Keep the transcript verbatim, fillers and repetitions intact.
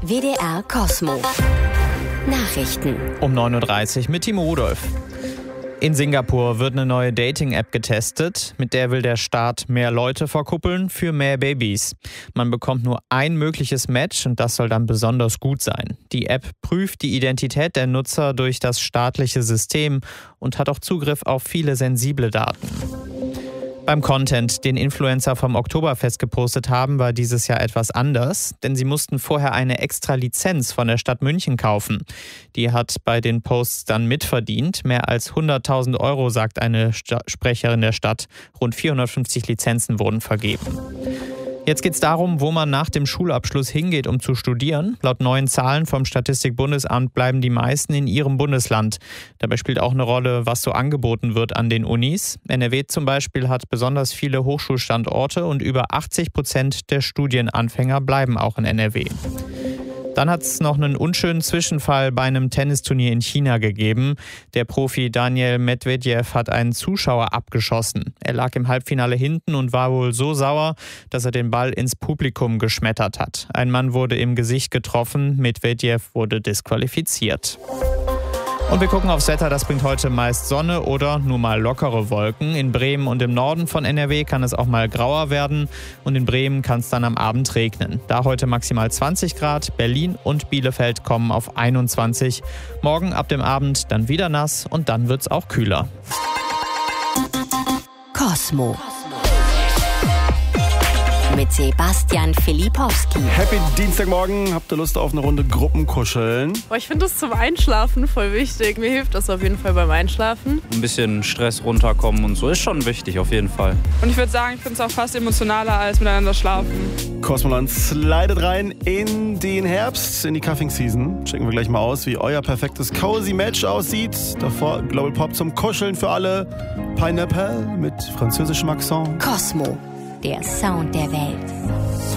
W D R Cosmo. Nachrichten. Um neun Uhr dreißig mit Timo Rudolph. In Singapur wird eine neue Dating-App getestet. Mit der will der Staat mehr Leute verkuppeln für mehr Babys. Man bekommt nur ein mögliches Match und das soll dann besonders gut sein. Die App prüft die Identität der Nutzer durch das staatliche System und hat auch Zugriff auf viele sensible Daten. Beim Content, den Influencer vom Oktoberfest gepostet haben, war dieses Jahr etwas anders, denn sie mussten vorher eine extra Lizenz von der Stadt München kaufen. Die hat bei den Posts dann mitverdient. Mehr als hunderttausend Euro, sagt eine Sta- Sprecherin der Stadt. Rund vierhundertfünfzig Lizenzen wurden vergeben. Jetzt geht es darum, wo man nach dem Schulabschluss hingeht, um zu studieren. Laut neuen Zahlen vom Statistikbundesamt bleiben die meisten in ihrem Bundesland. Dabei spielt auch eine Rolle, was so angeboten wird an den Unis. N R W zum Beispiel hat besonders viele Hochschulstandorte und über achtzig Prozent der Studienanfänger bleiben auch in N R W. Dann hat es noch einen unschönen Zwischenfall bei einem Tennisturnier in China gegeben. Der Profi Daniil Medvedev hat einen Zuschauer abgeschossen. Er lag im Halbfinale hinten und war wohl so sauer, dass er den Ball ins Publikum geschmettert hat. Ein Mann wurde im Gesicht getroffen, Medvedev wurde disqualifiziert. Und wir gucken aufs Wetter, das bringt heute meist Sonne oder nur mal lockere Wolken. In Bremen und im Norden von N R W kann es auch mal grauer werden und in Bremen kann es dann am Abend regnen. Da heute maximal zwanzig Grad, Berlin und Bielefeld kommen auf einundzwanzig. Morgen ab dem Abend dann wieder nass und dann wird's auch kühler. Cosmo. Mit Sebastian Filipowski. Happy Dienstagmorgen. Habt ihr Lust auf eine Runde Gruppenkuscheln? Boah, ich finde das zum Einschlafen voll wichtig. Mir hilft das auf jeden Fall beim Einschlafen. Ein bisschen Stress runterkommen und so ist schon wichtig, auf jeden Fall. Und ich würde sagen, ich finde es auch fast emotionaler als miteinander schlafen. Cosmoland slidet rein in den Herbst, in die Cuffing Season. Checken wir gleich mal aus, wie euer perfektes Cozy Match aussieht. Davor Global Pop zum Kuscheln für alle. Pineapple mit französischem Akzent. Cosmo. Der Sound der Welt.